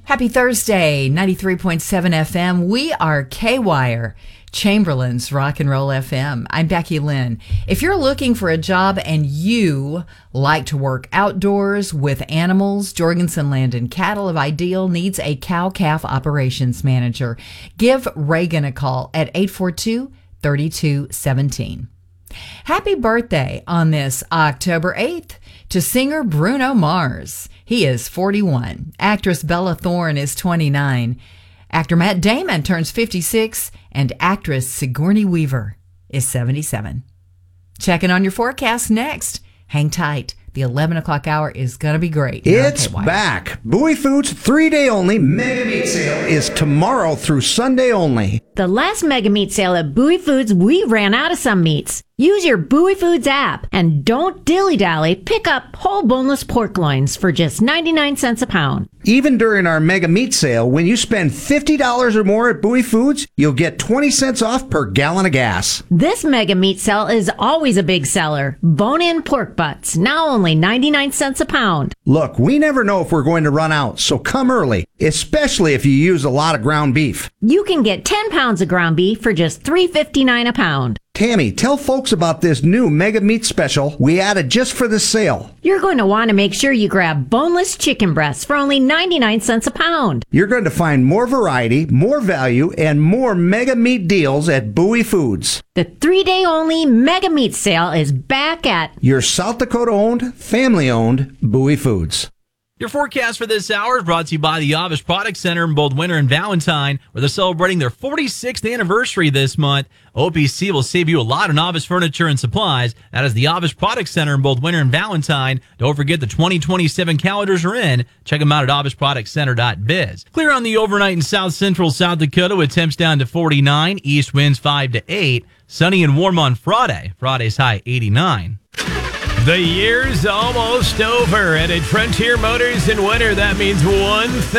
Happy Thursday, 93.7 FM. We are K-Wire, Chamberlain's Rock and Roll FM. I'm Becky Lynn. If you're looking for a job and you like to work outdoors with animals, Jorgensen Land and Cattle of Ideal needs a cow-calf operations manager. Give Reagan a call at 842-3217. Happy birthday on this October 8th to singer Bruno Mars. He is 41. Actress Bella Thorne is 29. Actor Matt Damon turns 56. And actress Sigourney Weaver is 77. Checking on your forecast next. Hang tight. The 11 o'clock hour is going to be great. It's back. Bowie Foods 3-day only Mega Meat Sale is tomorrow through Sunday only. The last Mega Meat Sale at Bowie Foods, we ran out of some meats. Use your Bowie Foods app and don't dilly-dally. Pick up whole boneless pork loins for just 99 cents a pound. Even during our Mega Meat Sale, when you spend $50 or more at Bowie Foods, you'll get 20 cents off per gallon of gas. This Mega Meat Sale is always a big seller. Bone-in pork butts, now only 99 cents a pound. Look, we never know if we're going to run out, so come early, especially if you use a lot of ground beef. You can get 10 pounds of ground beef for just $3.59 a pound. Tammy, tell folks about this new Mega Meat Special we added just for this sale. You're going to want to make sure you grab boneless chicken breasts for only 99 cents a pound. You're going to find more variety, more value, and more Mega Meat deals at Bowie Foods. The 3-day only Mega Meat Sale is back at your South Dakota-owned, family-owned Bowie Foods. Your forecast for this hour is brought to you by the Avish Product Center in both Winter and Valentine, where they're celebrating their 46th anniversary this month. OPC will save you a lot on Avish furniture and supplies. That is the Avish Product Center in both Winter and Valentine. Don't forget the 2027 calendars are in. Check them out at avishproductcenter.biz. Clear on the overnight in south central South Dakota with temps down to 49, east winds 5 to 8. Sunny and warm on Friday. Friday's high 89. The year's almost over, and at Frontier Motors in winter, that means one thing.